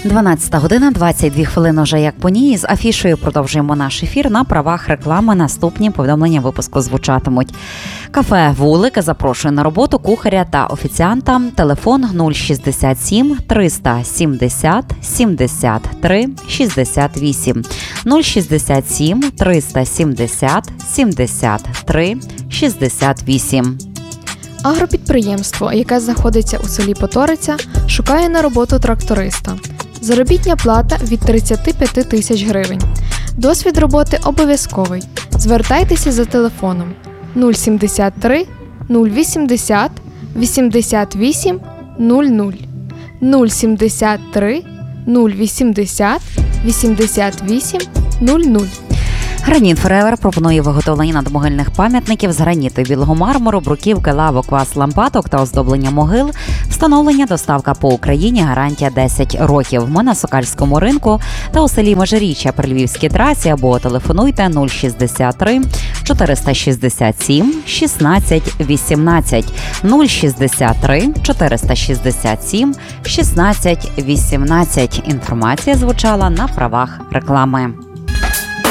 12 година, 22 хвилини вже як по ній. З афішою продовжуємо наш ефір. На правах реклами наступні повідомлення випуску звучатимуть. Кафе «Вулик» запрошує на роботу кухаря та офіціанта. Телефон 067 370 73 68. 067 370 73 68. Агропідприємство, яке знаходиться у селі Поториця, шукає на роботу тракториста. Заробітня плата від 35 тисяч гривень. Досвід роботи обов'язковий. Звертайтеся за телефоном 073 080 88 00 073 080 88 00. Граніт Форевер пропонує виготовлення надмогильних пам'ятників з граніту, білого мармуру, бруківки, лавок, ваз, лампадок та оздоблення могил. Встановлення, доставка по Україні, гарантія 10 років. Ми на Сокальському ринку та у селі Межиріччя при Львівській трасі або телефонуйте 063 467 16 18 063 467 16 18. Інформація звучала на правах реклами.